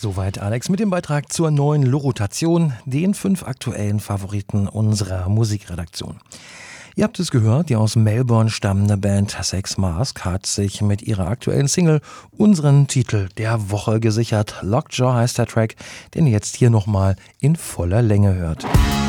Soweit Alex mit dem Beitrag zur neuen Lorotation, den 5 aktuellen Favoriten unserer Musikredaktion. Ihr habt es gehört, die aus Melbourne stammende Band Sex Mask hat sich mit ihrer aktuellen Single unseren Titel der Woche gesichert. Lockjaw heißt der Track, den ihr jetzt hier nochmal in voller Länge hört.